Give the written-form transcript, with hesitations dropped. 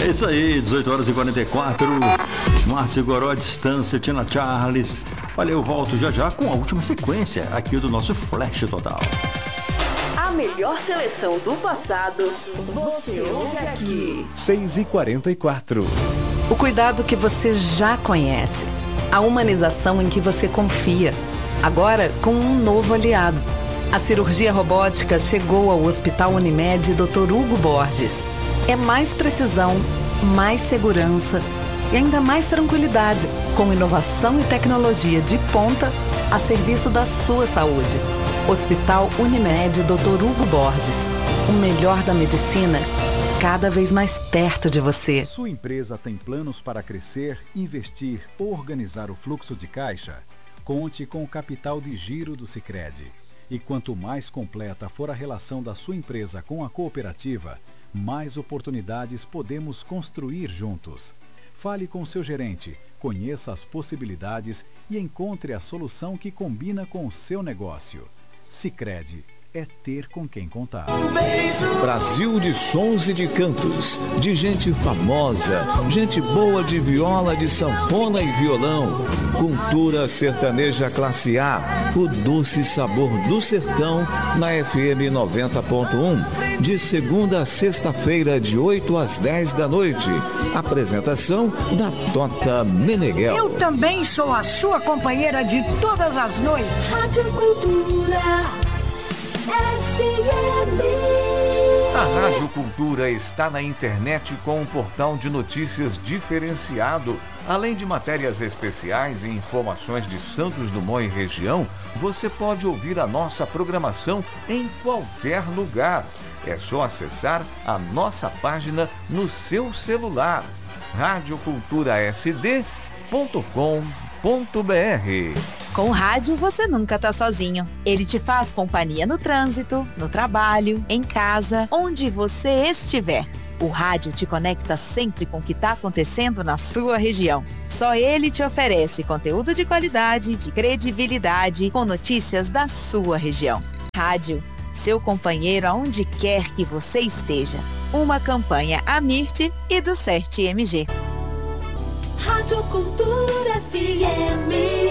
É isso aí, 18h44. Márcio Goró, Distância, Tina Charles. Olha, eu volto já já com a última sequência aqui do nosso Flash Total. A melhor seleção do passado, você ouve aqui. 6h44. O cuidado que você já conhece. A humanização em que você confia. Agora com um novo aliado. A cirurgia robótica chegou ao Hospital Unimed Dr. Hugo Borges. É mais precisão, mais segurança e ainda mais tranquilidade, com inovação e tecnologia de ponta a serviço da sua saúde. Hospital Unimed Dr. Hugo Borges. O melhor da medicina, cada vez mais perto de você. Sua empresa tem planos para crescer, investir ou organizar o fluxo de caixa? Conte com o capital de giro do Sicredi. E quanto mais completa for a relação da sua empresa com a cooperativa, mais oportunidades podemos construir juntos. Fale com seu gerente, conheça as possibilidades e encontre a solução que combina com o seu negócio. Sicredi é ter com quem contar. Brasil de sons e de cantos, de gente famosa, gente boa de viola, de sanfona e violão. Cultura sertaneja classe A, o doce sabor do sertão, na FM 90.1, de segunda a sexta-feira, de 8 às 10 da noite. Apresentação da Tota Meneghel. Eu também sou a sua companheira de todas as noites. Rádio Cultura. A Rádio Cultura está na internet com um portal de notícias diferenciado. Além de matérias especiais e informações de Santos Dumont e região, você pode ouvir a nossa programação em qualquer lugar. É só acessar a nossa página no seu celular. radioculturasd.com.br. Com o rádio você nunca tá sozinho. Ele te faz companhia no trânsito, no trabalho, em casa, onde você estiver. O rádio te conecta sempre com o que está acontecendo na sua região. Só ele te oferece conteúdo de qualidade, de credibilidade, com notícias da sua região. Rádio, seu companheiro aonde quer que você esteja. Uma campanha Amirte e do CERT-MG. Rádio Cultura FM.